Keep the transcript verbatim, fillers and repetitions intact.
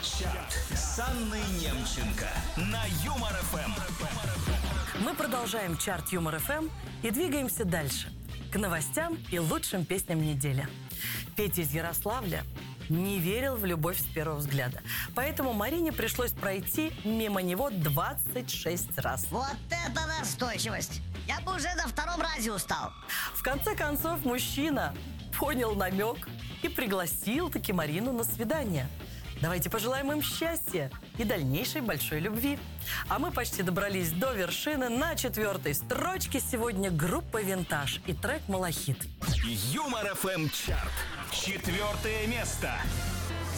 Чарт с Анной Немченко на Юмор ФМ. Мы продолжаем чарт Юмор ФМ и двигаемся дальше, к новостям и лучшим песням недели. Петя из Ярославля не верил в любовь с первого взгляда. Поэтому Марине пришлось пройти мимо него двадцать шесть раз. Вот это настойчивость! Я бы уже на втором разе устал. В конце концов, мужчина понял намек и пригласил таки Марину на свидание. Давайте пожелаем им счастья и дальнейшей большой любви. А мы почти добрались до вершины. На четвертой строчке сегодня группа «Винтаж» и трек «Малахит». Юмор ФМ чарт. Четвертое место.